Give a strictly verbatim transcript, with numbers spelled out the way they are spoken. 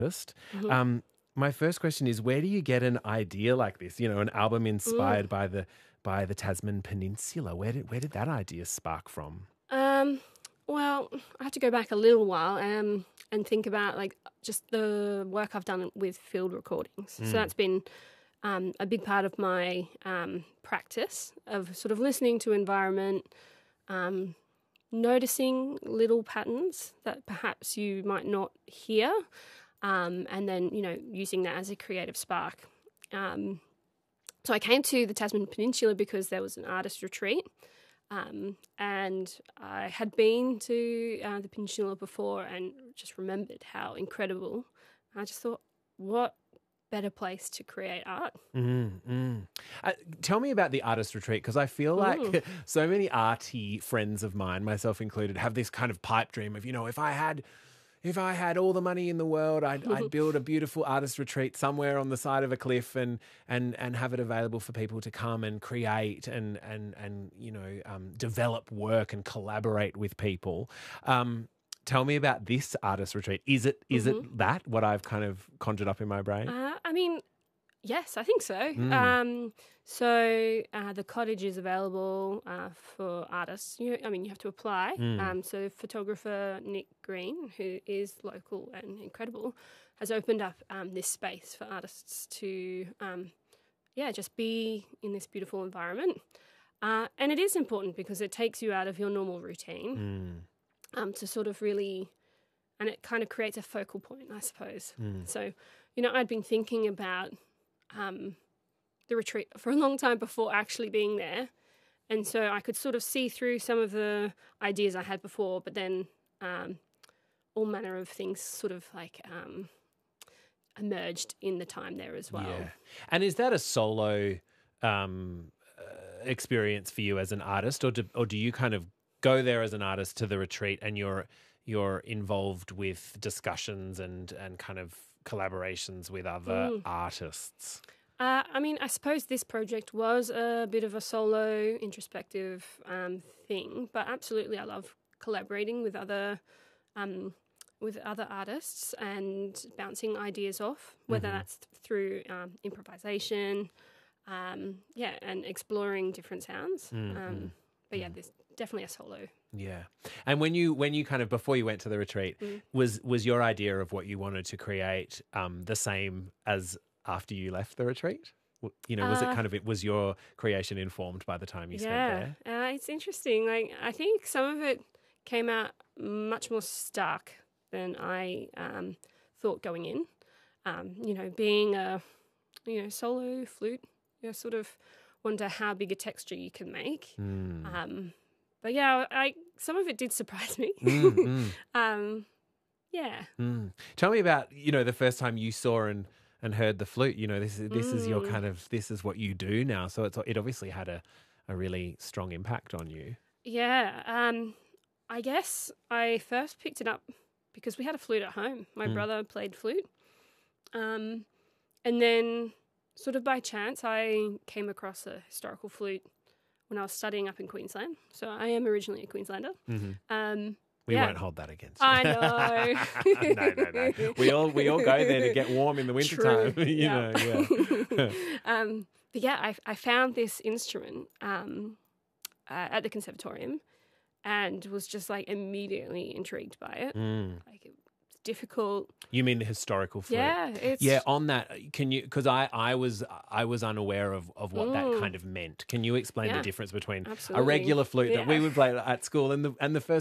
artist. Mhm. Um, my first question is, where do you get an idea like this? You know, an album Mm. inspired by the by the Tasman Peninsula. Where did where did that idea spark from? Um, well, I have to go back a little while um, and think about like just the work I've done with field recordings. So Mm. that's been um, a big part of my um, practice of sort of listening to environment, um, noticing little patterns that perhaps you might not hear, um, and then, you know, using that as a creative spark. Um, so I came to the Tasman Peninsula because there was an artist retreat. Um, and I had been to uh, the Peninsula before and just remembered how incredible. I just thought, what better place to create art? Mm, mm. Uh, tell me about the artist retreat, because I feel like Mm. so many arty friends of mine, myself included, have this kind of pipe dream of, you know, if I had if I had all the money in the world, I'd, I'd build a beautiful artist retreat somewhere on the side of a cliff and and and have it available for people to come and create and and and you know um, develop work and collaborate with people. Um, tell me about this artist retreat. Is it is Mhm. it that what I've kind of conjured up in my brain? Uh, I mean, yes, I think so. Mm. Um, so uh, the cottage is available uh, for artists. You, I mean, you have to apply. Mm. Um, so photographer Nick Green, who is local and incredible, has opened up um, this space for artists to, um, yeah, just be in this beautiful environment. Uh, and it is important because it takes you out of your normal routine Mm. um, to sort of really, and it kind of creates a focal point, I suppose. Mm. So, you know, I'd been thinking about um, the retreat for a long time before actually being there. And so I could sort of see through some of the ideas I had before, but then um, all manner of things sort of like um, emerged in the time there as well. Yeah. And is that a solo um, uh, experience for you as an artist, or do, or do you kind of go there as an artist to the retreat and you're you're involved with discussions and, and kind of collaborations with other Mm. artists? Uh, I mean, I suppose this project was a bit of a solo, introspective um, thing, but absolutely, I love collaborating with other um, with other artists and bouncing ideas off, whether Mhm. that's through um, improvisation, um, yeah, and exploring different sounds. Mm, Um, mm, but yeah, mm. there's definitely a solo. Yeah. And when you when you kind of before you went to the retreat, Mm. was was your idea of what you wanted to create um, the same as after you left the retreat? W- You know, was it Uh, kind of it was your creation informed by the time you spent Yeah, there? uh, it's interesting. Like I think some of it came out much more stark than I um, thought going in. Um, you know, being a you know solo flute, you sort of wonder how big a texture you can make. Mm. Um, but yeah, I some of it did surprise me. Mm, mm. um, yeah. Mm. Tell me about, you know, the first time you saw and, and heard the flute. You know, this is this is your Mm. kind of this is what you do now. So it's it obviously had a, a really strong impact on you. Yeah, um, I guess I first picked it up because we had a flute at home. My Mm. brother played flute. Um, and then, sort of by chance, I came across a historical flute when I was studying up in Queensland. So I am originally a Queenslander. Hmm. Um, We Yeah. won't hold that against you. I know. no, no, no. We all we all go there to get warm in the wintertime. True, you yeah. know, yeah. um, but yeah, I, I found this instrument um, uh, at the conservatorium and was just like immediately intrigued by it. Mm. Like it was difficult. You mean the historical flute? Yeah, it's Yeah, on that, can you? Because I, I was I was unaware of, of what that Mm. kind of meant. Can you explain the Yeah, difference between a absolutely. regular flute that we Yeah. would play at school and the and the first